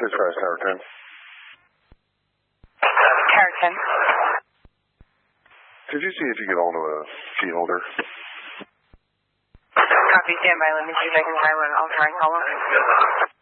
This is Tower 10. Tower 10. Could you see if you get hold of a key holder? Copy, stand by. Let me see if I can try one. I'll try and call him.